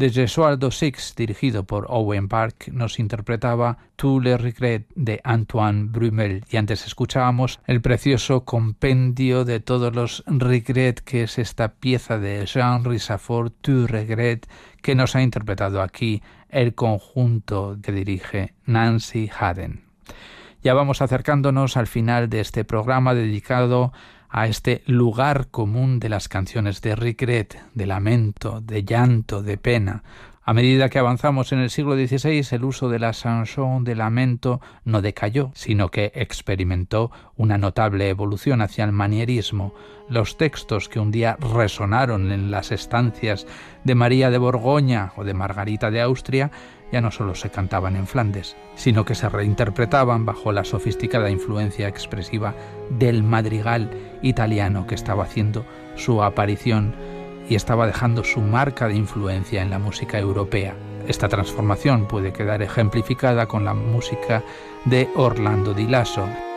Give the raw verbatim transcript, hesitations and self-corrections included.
de Gesualdo Six, dirigido por Owen Park, nos interpretaba Tous les regrets de Antoine Brumel, y antes escuchábamos el precioso compendio de todos los regrets, que es esta pieza de Jean Richafort, Tu regret, que nos ha interpretado aquí el conjunto que dirige Nancy Haden. Ya vamos acercándonos al final de este programa dedicado a este lugar común de las canciones de regret, de lamento, de llanto, de pena. A medida que avanzamos en el siglo dieciséis, el uso de la chanson de lamento no decayó, sino que experimentó una notable evolución hacia el manierismo. Los textos que un día resonaron en las estancias de María de Borgoña o de Margarita de Austria ya no solo se cantaban en Flandes, sino que se reinterpretaban bajo la sofisticada influencia expresiva del madrigal italiano, que estaba haciendo su aparición y estaba dejando su marca de influencia en la música europea. Esta transformación puede quedar ejemplificada con la música de Orlando Di Lasso.